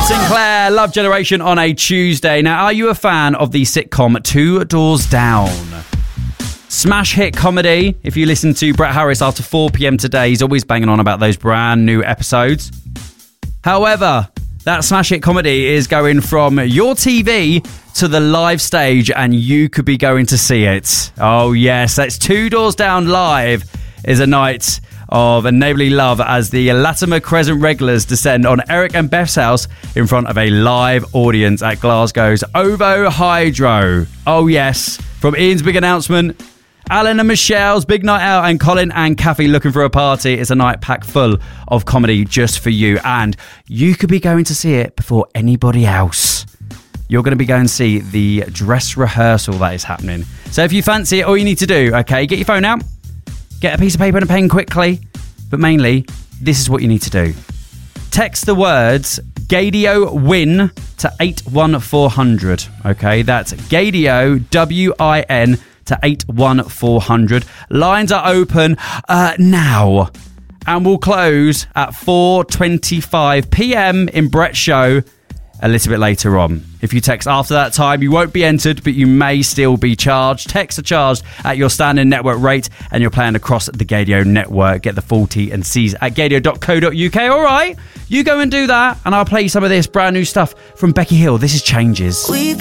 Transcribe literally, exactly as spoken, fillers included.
Rob Sinclair, Love Generation on a Tuesday. Now, are you a fan of the sitcom Two Doors Down? Smash hit comedy. If you listen to Brett Harris after four p.m. today, he's always banging on about those brand new episodes. However, that smash hit comedy is going from your T V to the live stage, and you could be going to see it. Oh yes, that's Two Doors Down Live is a night of a neighbourly love as the Latimer Crescent regulars descend on Eric and Beth's house in front of a live audience at Glasgow's OVO Hydro. Oh yes, from Ian's big announcement, Alan and Michelle's big night out, and Colin and Kathy looking for a party. It's a night packed full of comedy just for you, and you could be going to see it before anybody else. You're going to be going to see the dress rehearsal that is happening. So if you fancy it, all you need to do, okay, get your phone out, get a piece of paper and a pen quickly, but mainly, this is what you need to do. Text the words Gaydio win to eight one four hundred, okay? That's Gaydio, W I N, to eight one four hundred. Lines are open uh, now, and will close at four twenty-five p.m. in Brett's show a little bit later on. If you text after that time, you won't be entered, but you may still be charged. Texts are charged at your standard network rate, and you're playing across the Gaydio network. Get the full T and C's at gaydio dot co dot uk. All right, you go and do that, and I'll play you some of this brand new stuff from Becky Hill. This is Changes. We've